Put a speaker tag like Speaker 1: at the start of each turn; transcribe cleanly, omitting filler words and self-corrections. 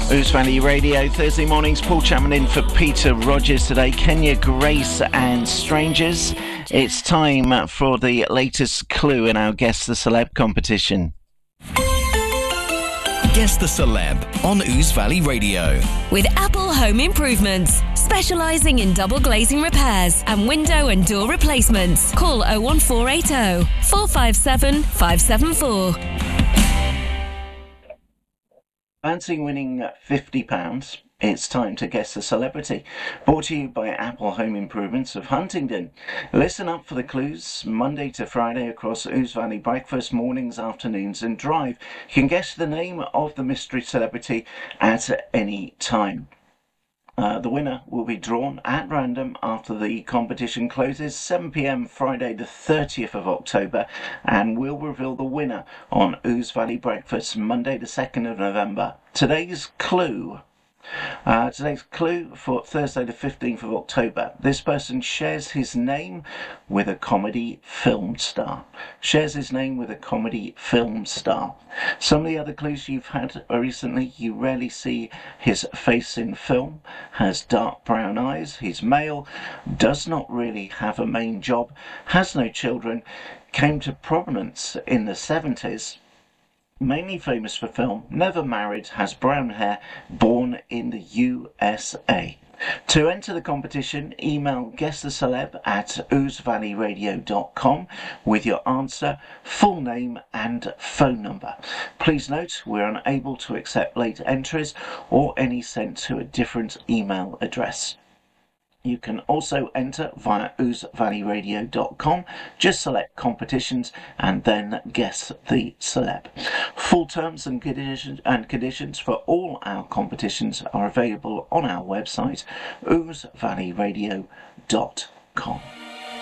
Speaker 1: Ouse Valley Radio, Thursday mornings. Paul Chapman in for Peter Rogers today. Kenya Grace and Strangers. It's time for the latest clue in our Guess the Celeb competition.
Speaker 2: Guess the Celeb on Ouse Valley Radio.
Speaker 3: With Apple Home Improvements, specialising in double glazing repairs and window and door replacements. Call 01480 457 574.
Speaker 1: Fancy winning £50? It's time to guess the celebrity. Brought to you by Apple Home Improvements of Huntingdon. Listen up for the clues Monday to Friday across Ouse Valley breakfast, mornings, afternoons and drive. You can guess the name of the mystery celebrity at any time. The winner will be drawn at random after the competition closes, 7 p.m. Friday the 30th of October, and we'll reveal the winner on Ouse Valley Breakfast, Monday the 2nd of November. Today's clue for Thursday the 15th of October. This person shares his name with a comedy film star. Some of the other clues you've had recently: you rarely see his face in film, has dark brown eyes, he's male, does not really have a main job, has no children, came to prominence in the 70s, mainly famous for film, never married, has brown hair, born in the USA. To enter the competition, email guesstheceleb@ousevalleyradio.com with your answer, full name and phone number. Please note, we're unable to accept late entries or any sent to a different email address. You can also enter via ousevalleyradio.com. Just select competitions and then guess the celeb. Full terms and conditions for all our competitions are available on our website, ousevalleyradio.com.